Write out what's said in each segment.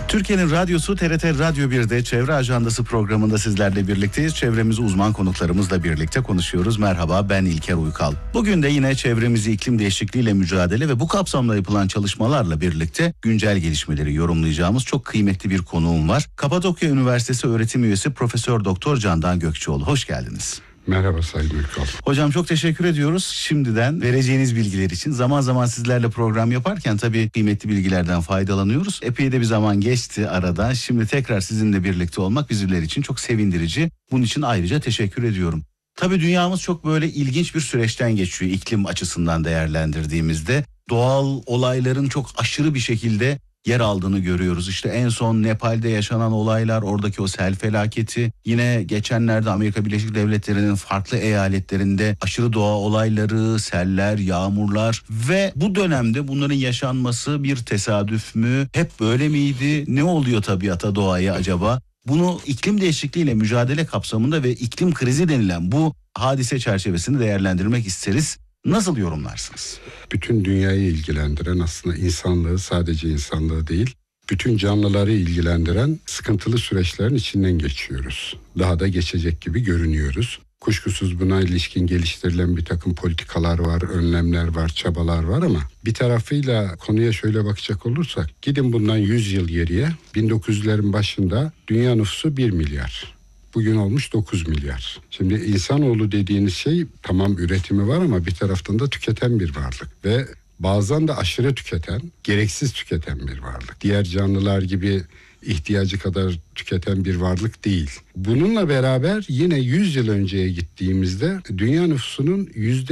Türkiye'nin radyosu TRT Radyo 1'de Çevre Ajandası programında sizlerle birlikteyiz. Çevremizi uzman konuklarımızla birlikte konuşuyoruz. Merhaba, ben İlker Uykal. Bugün de yine çevremizi iklim değişikliğiyle mücadele ve bu kapsamda yapılan çalışmalarla birlikte güncel gelişmeleri yorumlayacağımız çok kıymetli bir konuğum var. Kapadokya Üniversitesi öğretim üyesi Profesör Doktor Candan Gökçeoğlu. Hoş geldiniz. Merhaba Sayın Uykal. Hocam çok teşekkür ediyoruz şimdiden vereceğiniz bilgiler için. Zaman zaman sizlerle program yaparken tabii kıymetli bilgilerden faydalanıyoruz. Epey de bir zaman geçti arada. Şimdi tekrar sizinle birlikte olmak bizler için çok sevindirici. Bunun için ayrıca teşekkür ediyorum. Tabii dünyamız çok böyle ilginç bir süreçten geçiyor iklim açısından değerlendirdiğimizde. Doğal olayların çok aşırı bir şekilde yer aldığını görüyoruz. İşte en son Nepal'de yaşanan olaylar, oradaki o sel felaketi, yine geçenlerde Amerika Birleşik Devletleri'nin farklı eyaletlerinde aşırı doğa olayları, seller, yağmurlar ve bu dönemde bunların yaşanması bir tesadüf mü? Hep böyle miydi? Ne oluyor tabiata, doğaya acaba? Bunu iklim değişikliğiyle mücadele kapsamında ve iklim krizi denilen bu hadise çerçevesinde değerlendirmek isteriz. Nasıl yorumlarsınız? Bütün dünyayı ilgilendiren, aslında insanlığı, sadece insanlığı değil, bütün canlıları ilgilendiren sıkıntılı süreçlerin içinden geçiyoruz. Daha da geçecek gibi görünüyoruz. Kuşkusuz buna ilişkin geliştirilen bir takım politikalar var, önlemler var, çabalar var ama bir tarafıyla konuya şöyle bakacak olursak, gidin bundan 100 yıl geriye, 1900'lerin başında dünya nüfusu 1 milyar. Bugün olmuş 9 milyar. Şimdi insanoğlu dediğiniz şey tamam üretimi var ama bir taraftan da tüketen bir varlık. Ve bazen de aşırı tüketen, gereksiz tüketen bir varlık. Diğer canlılar gibi ihtiyacı kadar tüketen bir varlık değil. Bununla beraber yine 100 yıl önceye gittiğimizde dünya nüfusunun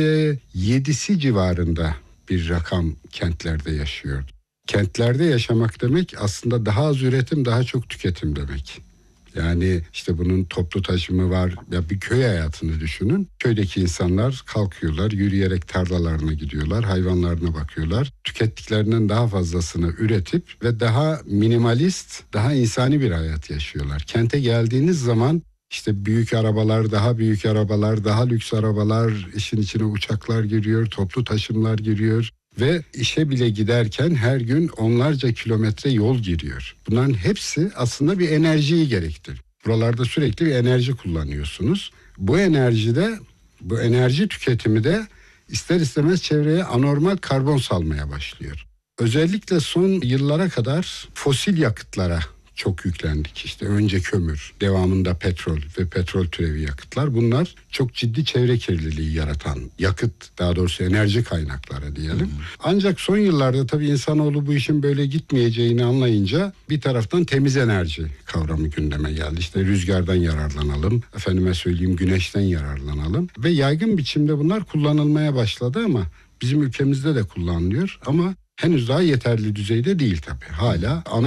%7'si civarında bir rakam kentlerde yaşıyordu. Kentlerde yaşamak demek aslında daha az üretim, daha çok tüketim demek. Yani işte bunun toplu taşımı var. Ya bir köy hayatını düşünün. Köydeki insanlar kalkıyorlar, yürüyerek tarlalarına gidiyorlar, hayvanlarına bakıyorlar. Tükettiklerinden daha fazlasını üretip ve daha minimalist, daha insani bir hayat yaşıyorlar. Kente geldiğiniz zaman işte büyük arabalar, daha büyük arabalar, daha lüks arabalar, işin içine uçaklar giriyor, toplu taşımlar giriyor. Ve işe bile giderken her gün onlarca kilometre yol giriyor. Bunların hepsi aslında bir enerjiyi gerektirir. Buralarda sürekli bir enerji kullanıyorsunuz. Bu enerji tüketimi de ister istemez çevreye anormal karbon salmaya başlıyor. Özellikle son yıllara kadar fosil yakıtlara çok yüklendik. İşte önce kömür, devamında petrol ve petrol türevi yakıtlar. Bunlar çok ciddi çevre kirliliği yaratan yakıt, daha doğrusu enerji kaynakları diyelim. Ancak son yıllarda tabii insanoğlu bu işin böyle gitmeyeceğini anlayınca bir taraftan temiz enerji kavramı gündeme geldi. İşte rüzgardan yararlanalım, efendime söyleyeyim güneşten yararlanalım ve yaygın biçimde bunlar kullanılmaya başladı ama bizim ülkemizde de kullanılıyor ama henüz daha yeterli düzeyde değil tabii. Hala ana